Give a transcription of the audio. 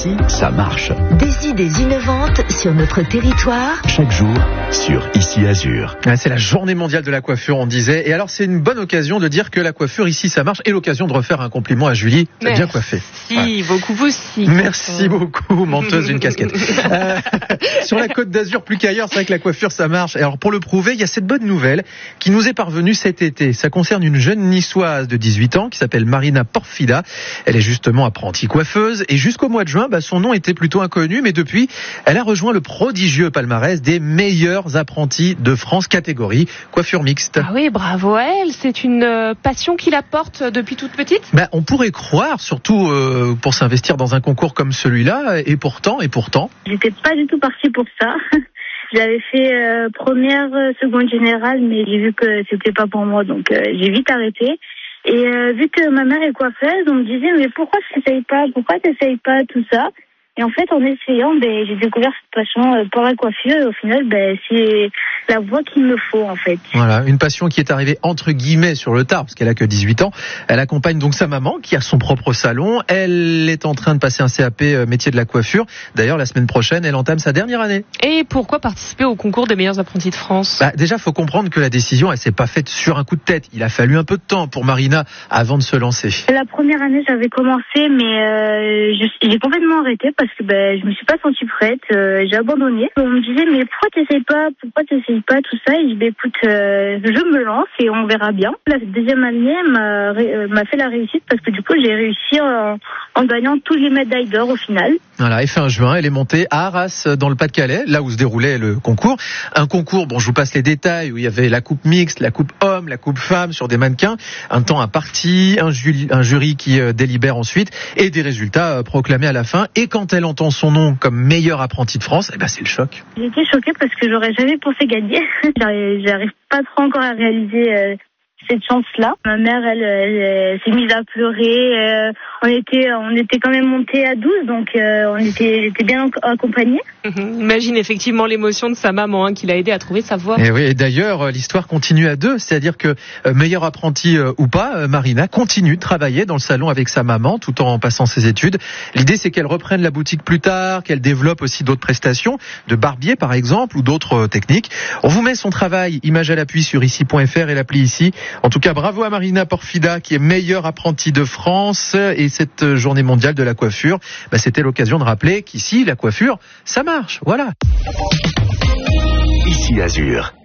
Ici, ça marche. Des idées innovantes sur notre territoire. Chaque jour, sur Ici Azur. C'est la journée mondiale de la coiffure, on disait. Et alors, c'est une bonne occasion de dire que la coiffure, ici, ça marche. Et l'occasion de refaire un compliment à Julie. T'as bien coiffé. Si, beaucoup aussi. Merci beaucoup, menteuse d'une casquette. Sur la Côte d'Azur, plus qu'ailleurs, c'est vrai que la coiffure, ça marche. Et alors, pour le prouver, il y a cette bonne nouvelle qui nous est parvenue cet été. Ça concerne une jeune niçoise de 18 ans qui s'appelle Marina Porfida. Elle est justement apprentie coiffeuse. Et jusqu'au mois de juin, son nom était plutôt inconnu. Mais depuis, elle a rejoint le prodigieux palmarès des meilleurs apprentis de France catégorie coiffure mixte. Ah oui, bravo à elle. C'est une passion qui la porte depuis toute petite. On pourrait croire, surtout pour s'investir dans un concours comme celui-là. Et pourtant. J'étais pas du tout partie pour ça. J'avais fait première, seconde générale, mais j'ai vu que c'était pas pour moi, donc j'ai vite arrêté. Et vu que ma mère est coiffeuse, on me disait mais pourquoi t'essayes pas tout ça. Et en fait, en essayant, j'ai découvert cette passion pour la coiffure. Et au final, c'est la voie qu'il me faut, en fait. Voilà, une passion qui est arrivée entre guillemets sur le tard, parce qu'elle a que 18 ans. Elle accompagne donc sa maman, qui a son propre salon. Elle est en train de passer un CAP métier de la coiffure. D'ailleurs, la semaine prochaine, elle entame sa dernière année. Et pourquoi participer au concours des meilleurs apprentis de France ? Déjà, faut comprendre que la décision, elle s'est pas faite sur un coup de tête. Il a fallu un peu de temps pour Marina avant de se lancer. La première année, j'avais commencé, mais j'ai complètement arrêté parce que je me suis pas sentie prête. J'ai abandonné. On me disait mais pourquoi t'essayes pas tout ça. Et je dis écoute, je me lance et on verra bien. La deuxième année m'a fait la réussite parce que du coup j'ai réussi en gagnant toutes les médailles d'or au final. Voilà, et fin juin, elle est montée à Arras, dans le Pas-de-Calais, là où se déroulait le concours. Un concours, je vous passe les détails, où il y avait la coupe mixte, la coupe homme, la coupe femme sur des mannequins, un temps imparti, un jury qui délibère ensuite, et des résultats proclamés à la fin. Et quand elle entend son nom comme meilleure apprentie de France, c'est le choc. J'étais choquée parce que j'aurais jamais pensé gagner. J'arrive pas trop encore à réaliser cette chance-là. Ma mère, elle s'est mise à pleurer. On était quand même montés à 12, donc on était bien accompagnés. Imagine effectivement l'émotion de sa maman qui l'a aidé à trouver sa voie. Et oui, et d'ailleurs, l'histoire continue à deux. C'est-à-dire que, meilleure apprentie ou pas, Marina continue de travailler dans le salon avec sa maman tout en passant ses études. L'idée, c'est qu'elle reprenne la boutique plus tard, qu'elle développe aussi d'autres prestations, de barbier par exemple, ou d'autres techniques. On vous met son travail, image à l'appui sur ici.fr et l'appli ici. En tout cas, bravo à Marina Porfida qui est meilleure apprentie de France. Et cette journée mondiale de la coiffure, c'était l'occasion de rappeler qu'ici, la coiffure, ça marche. Voilà. Ici Azur.